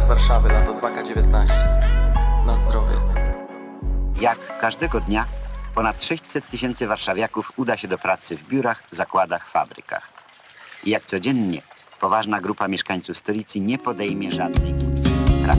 z Warszawy, lato 2K19. Na zdrowie. Jak każdego dnia ponad 600 tysięcy warszawiaków uda się do pracy w biurach, zakładach, fabrykach. I jak codziennie poważna grupa mieszkańców stolicy nie podejmie żadnej